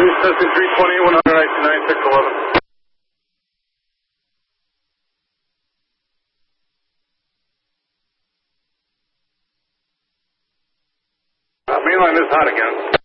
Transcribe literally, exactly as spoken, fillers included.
Testing three twenty, one hundred, ninety-nine, six eleven. Uh, mainline is hot again.